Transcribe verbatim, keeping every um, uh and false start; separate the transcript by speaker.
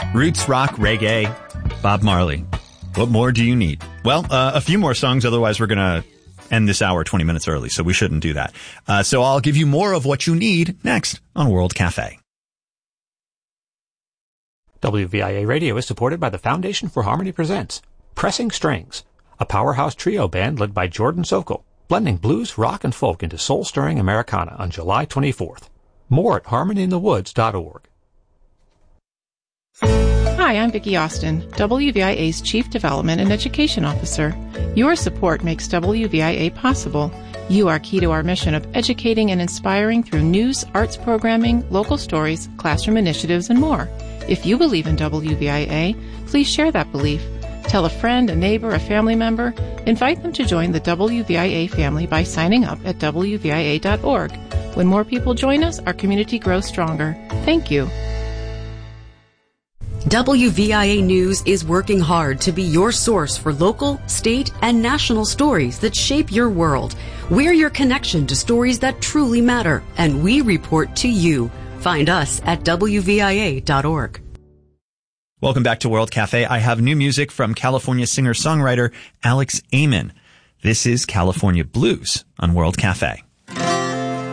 Speaker 1: Roots, rock, reggae, Bob Marley. What more do you need? Well, uh, a few more songs, otherwise we're going to end this hour twenty minutes early, so we shouldn't do that. Uh, so I'll give you more of what you need next on World Cafe.
Speaker 2: W V I A Radio is supported by the Foundation for Harmony Presents Pressing Strings, a powerhouse trio band led by Jordan Sokol, blending blues, rock, and folk into soul-stirring Americana on July twenty-fourth. More at harmony in the woods dot org.
Speaker 3: Hi, I'm Vicki Austin, W V I A's Chief Development and Education Officer. Your support makes W V I A possible. You are key to our mission of educating and inspiring through news, arts programming, local stories, classroom initiatives, and more. If you believe in W V I A, please share that belief. Tell a friend, a neighbor, a family member. Invite them to join the W V I A family by signing up at W V I A dot org. When more people join us, our community grows stronger. Thank you.
Speaker 4: W V I A News is working hard to be your source for local, state, and national stories that shape your world. We're your connection to stories that truly matter, and we report to you. Find us at W V I A dot org.
Speaker 1: Welcome back to World Cafe. I have new music from California singer-songwriter Alex Amen. This is California Blues on World Cafe.